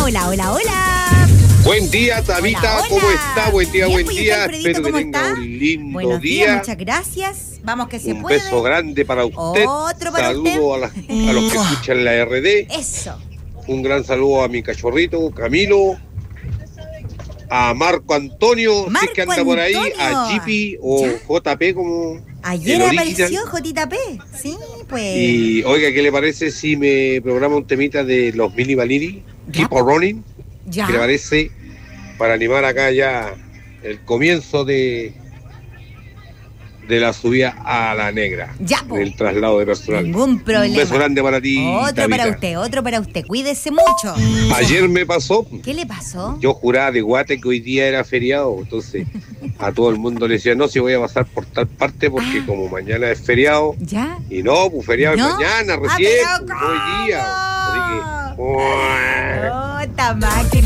Hola, hola, hola. Buen día, Tabita, Hola, hola. ¿cómo está? Buen día, Bien, buen pues, ¿y día. usted, Alfredito, Espero que cómo tenga está? un lindo Buenos día. días, muchas gracias. Vamos que se Un puede. beso grande para usted. Otro para Saludo a los que escuchan la RD. Eso. Un gran saludo a mi cachorrito, Camilo. A Marco Antonio, si es que Marco anda por ahí. A Antonio. Jippy o ¿Ya? JP como Ayer el apareció original. JP. Sí, pues. Y oiga, ¿qué le parece si me programa un temita de los Mini Vanilli? Ya, Keep on Running. Ya. ¿Qué le parece? Para animar acá ya el comienzo de la subida a la negra, Ya, po. del traslado de personal. Ningún problema. Un beso grande para ti, Otro Tabita. para usted, otro para usted. Cuídese mucho. Ayer me pasó, ¿Qué le pasó? yo juraba de guate que hoy día era feriado, entonces a todo el mundo le decía, no, si voy a pasar por tal parte porque como mañana es feriado, ¿Ya? y no, pues feriado es ¿No? mañana recién, Ah, pues, pero no hoy día. Así que... ¡Oh, esta máquina!